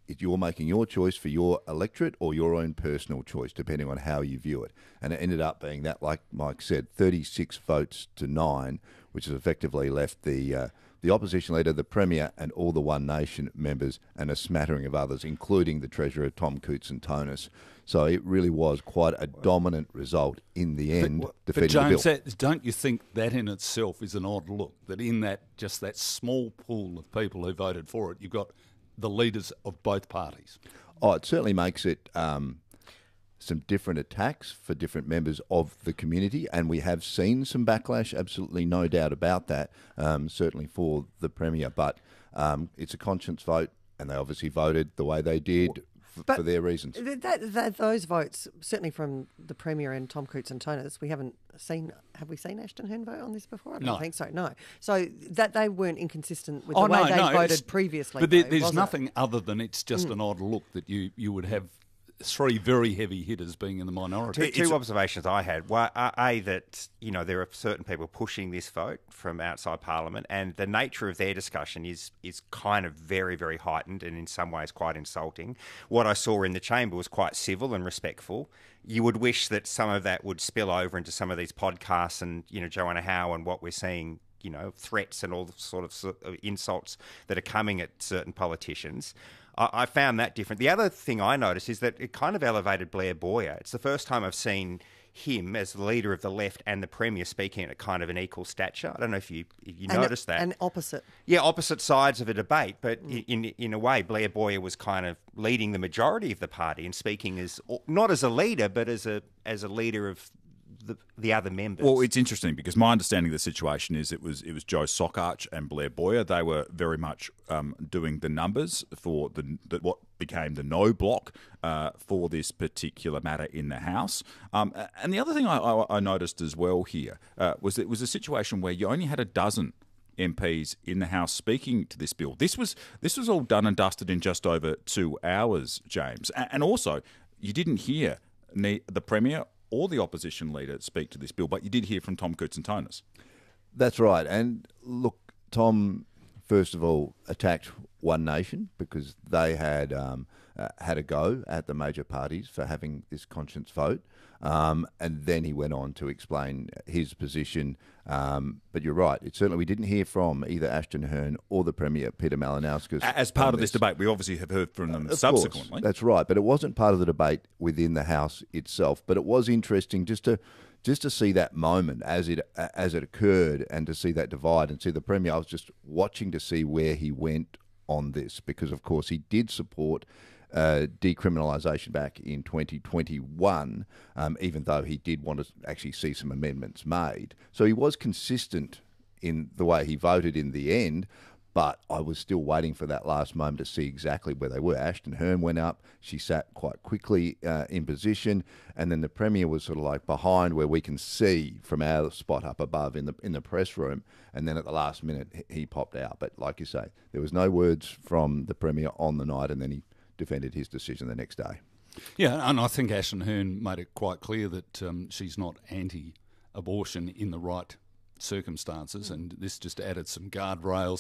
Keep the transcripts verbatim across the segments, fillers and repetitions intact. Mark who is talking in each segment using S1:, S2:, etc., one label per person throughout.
S1: you're making your choice for your electorate or your own personal choice, depending on how you view it. And it ended up being that, like Mike said, thirty-six votes to nine, which has effectively left the uh, the opposition leader, the Premier, and all the One Nation members, and a smattering of others, including the Treasurer, Tom Koutsantonis. So it really was quite a dominant result in the end,
S2: but,
S1: defeating
S2: but James,
S1: the bill.
S2: That, don't you think that in itself is an odd look, that in that just that small pool of people who voted for it, you've got the leaders of both parties?
S1: Oh, it certainly makes it um, some different attacks for different members of the community, and we have seen some backlash, absolutely no doubt about that, um, certainly for the Premier. But um, it's a conscience vote, and they obviously voted the way they did f-
S3: But
S1: for their reasons.
S3: That, that, that, those votes, certainly from the Premier and Tom Koutsantonis, we haven't seen. Have we seen Ashton Hearn vote on this before? I don't
S2: No.
S3: think so. No. So that they weren't inconsistent with
S2: Oh,
S3: the way
S2: no,
S3: they
S2: no, it's-
S3: voted previously.
S2: But there,
S3: though,
S2: there's
S3: was it?
S2: nothing other than it's just an odd look that you, you would have three very heavy hitters being in the minority.
S4: Two, two observations I had. One, uh, A, that you know there are certain people pushing this vote from outside Parliament, and the nature of their discussion is is kind of very, very heightened and in some ways quite insulting. What I saw in the chamber was quite civil and respectful. You would wish that some of that would spill over into some of these podcasts and, you know, Joanna Howe and what we're seeing, you know, threats and all the sort of, sort of insults that are coming at certain politicians. I found that different. The other thing I noticed is that it kind of elevated Blair Boyer. It's the first time I've seen him as the leader of the left and the Premier speaking at kind of an equal stature. I don't know if you if you
S3: And
S4: noticed
S3: a,
S4: that.
S3: And opposite.
S4: Yeah, opposite sides of a debate, but in in a way, Blair Boyer was kind of leading the majority of the party and speaking as not as a leader, but as a as a leader of the, the other members.
S5: Well, it's interesting because my understanding of the situation is it was it was Joe Sockarch and Blair Boyer. They were very much um, doing the numbers for the, the what became the no block uh, for this particular matter in the House. Um, and the other thing I, I, I noticed as well here uh, was it was a situation where you only had a dozen M Ps in the House speaking to this bill. This was this was all done and dusted in just over two hours, James. And, and also, you didn't hear ne- the Premier or the opposition leader speak to this bill, but you did hear from Tom Koutsantonis.
S1: That's right. And look, Tom, first of all, attacked One Nation because they had um, uh, had a go at the major parties for having this conscience vote. Um, and then he went on to explain his position. Um, but you're right. It certainly we didn't hear from either Ashton Hearn or the Premier, Peter Malinauskas.
S5: As part of this debate, we obviously have heard from them
S1: Of
S5: subsequently.
S1: course, that's right. But it wasn't part of the debate within the House itself. But it was interesting just to just to see that moment as it as it occurred and to see that divide and see the Premier. I was just watching to see where he went on this because, of course, he did support Uh, decriminalisation back in twenty twenty-one, um, even though he did want to actually see some amendments made. So he was consistent in the way he voted in the end, but I was still waiting for that last moment to see exactly where they were. Ashton Hearn went up. She sat quite quickly uh, in position, and then the Premier was sort of like behind where we can see from our spot up above in the in the press room, and then at the last minute he popped out. But like you say, there was no words from the Premier on the night, and then he defended his decision the next day.
S2: Yeah, and I think Ashton Hearn made it quite clear that um, she's not anti-abortion in the right circumstances, and this just added some guardrails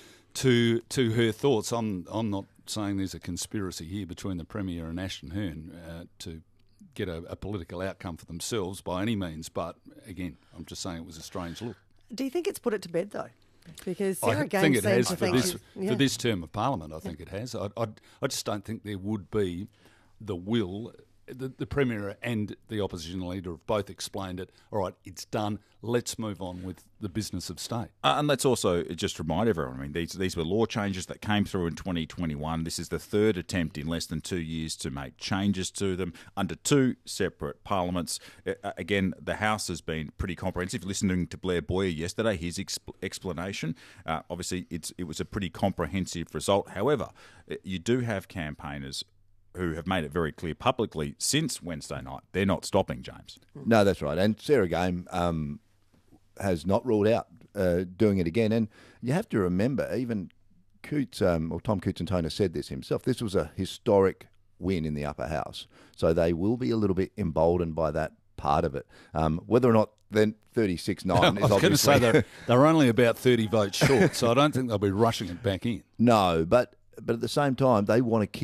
S2: to to her thoughts. I'm I'm not saying there's a conspiracy here between the Premier and Ashton Hearn uh, to get a, a political outcome for themselves by any means, but again, I'm just saying it was a strange look.
S3: Do you think it's put it to bed though? Because
S2: I
S3: Sarah
S2: think
S3: Gaines
S2: it
S3: seems
S2: has
S3: to
S2: for
S3: think
S2: this
S3: she's- yeah.
S2: for this term of Parliament. I think it has. I, I I just don't think there would be the will. The, the Premier and the opposition leader have both explained it. All right, it's done. Let's move on with the business of state.
S5: Uh, and let's also just remind everyone, I mean, these these were law changes that came through in twenty twenty-one. This is the third attempt in less than two years to make changes to them under two separate parliaments. Uh, again, the House has been pretty comprehensive. Listening to Blair Boyer yesterday, his exp- explanation, uh, obviously it's it was a pretty comprehensive result. However, you do have campaigners who have made it very clear publicly since Wednesday night they're not stopping, James.
S1: No, that's right. And Sarah Game um, has not ruled out uh, doing it again. And you have to remember, even Coots, um, or Tom Koutsantonis said this himself, this was a historic win in the upper house. So they will be a little bit emboldened by that part of it. Um, whether or not then thirty-six nine
S2: I
S1: is
S2: was going to say
S1: obviously...
S2: they're, they're only about thirty votes short, so I don't think they'll be rushing it back in.
S1: No, but but at the same time, they want to keep